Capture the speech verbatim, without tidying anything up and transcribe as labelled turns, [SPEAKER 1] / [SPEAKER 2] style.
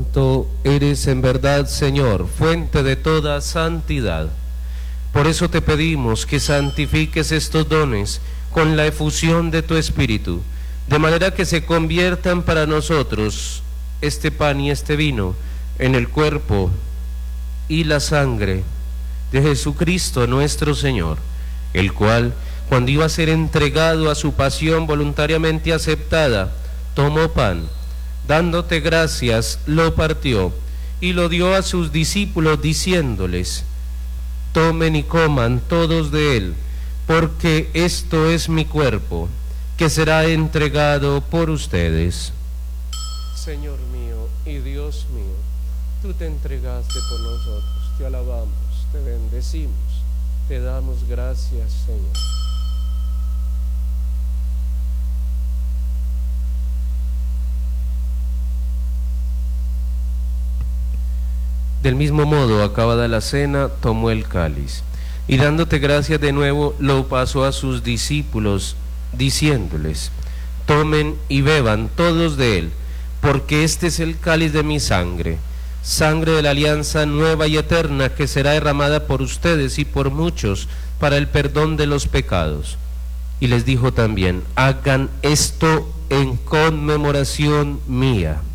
[SPEAKER 1] Santo eres en verdad, Señor, fuente de toda santidad. Por eso te pedimos que santifiques estos dones con la efusión de tu Espíritu, de manera que se conviertan para nosotros este pan y este vino en el cuerpo y la sangre de Jesucristo nuestro Señor, el cual, cuando iba a ser entregado a su pasión voluntariamente aceptada, tomó pan, dándote gracias, lo partió y lo dio a sus discípulos diciéndoles: tomen y coman todos de él, porque esto es mi cuerpo, que será entregado por ustedes. Señor mío y Dios mío, tú te entregaste por nosotros, te alabamos, te bendecimos, te damos gracias, Señor. Del mismo modo, acabada la cena, tomó el cáliz, y dándote gracias de nuevo, lo pasó a sus discípulos, diciéndoles: tomen y beban todos de él, porque este es el cáliz de mi sangre, sangre de la alianza nueva y eterna, que será derramada por ustedes y por muchos para el perdón de los pecados. Y les dijo también: hagan esto en conmemoración mía.